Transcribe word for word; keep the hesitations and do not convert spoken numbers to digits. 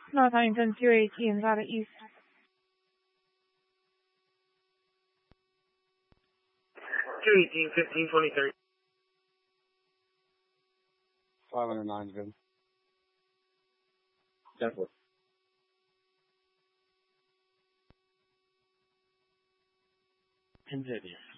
North Huntington two eighteen, got it east. two eighteen, fifteen twenty-three. five hundred nine, good. Definitely. Continue.